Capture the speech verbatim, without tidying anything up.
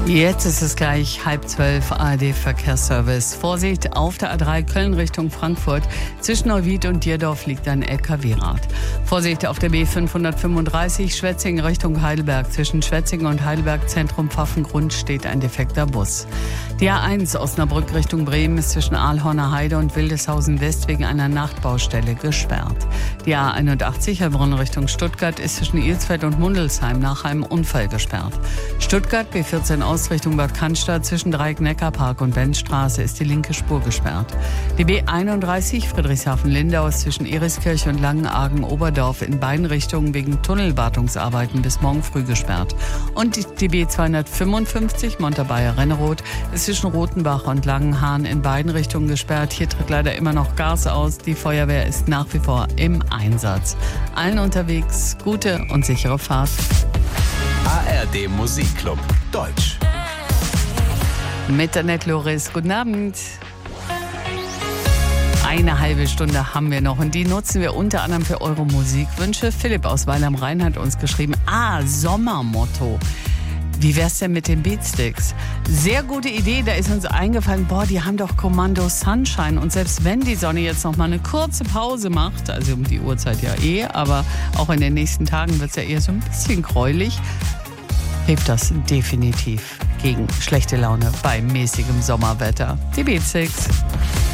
Jetzt ist es gleich halb zwölf, A R D-Verkehrsservice. Vorsicht, auf der A drei Köln Richtung Frankfurt. Zwischen Neuwied und Dierdorf liegt ein L K W-Rad. Vorsicht auf der B fünfhundertfünfunddreißig Schwetzingen Richtung Heidelberg. Zwischen Schwetzingen und Heidelberg Zentrum Pfaffengrund steht ein defekter Bus. Die A eins Osnabrück Richtung Bremen ist zwischen Aalhorner Heide und Wildeshausen West wegen einer Nachtbaustelle gesperrt. Die A einundachtzig Heilbronn Richtung Stuttgart ist zwischen Ilsfeld und Mundelsheim nach einem Unfall gesperrt. Stuttgart B vierzehn Richtung Bad Cannstatt zwischen Dreieck-Neckarpark und Benzstraße ist die linke Spur gesperrt. Die B einunddreißig Friedrichshafen-Lindau ist zwischen Eriskirch und Langenargen-Oberdorf in beiden Richtungen wegen Tunnelwartungsarbeiten bis morgen früh gesperrt. Und die B zweihundertfünfundfünfzig Montabaur-Renneroth ist zwischen Rotenbach und Langenhahn in beiden Richtungen gesperrt. Hier tritt leider immer noch Gas aus. Die Feuerwehr ist nach wie vor im Einsatz. Allen unterwegs gute und sichere Fahrt. A R D Musikclub Deutsch. Mit Annette Loris. Guten Abend. Eine halbe Stunde haben wir noch und die nutzen wir unter anderem für eure Musikwünsche. Philipp aus Weil am Rhein hat uns geschrieben, ah, Sommermotto. Wie wär's denn mit den Beatsticks? Sehr gute Idee, da ist uns eingefallen, boah, die haben doch Kommando Sunshine. Und selbst wenn die Sonne jetzt noch mal eine kurze Pause macht, also um die Uhrzeit ja eh, aber auch in den nächsten Tagen wird's ja eher so ein bisschen gräulich, hilft das definitiv gegen schlechte Laune bei mäßigem Sommerwetter. Die Beatsticks.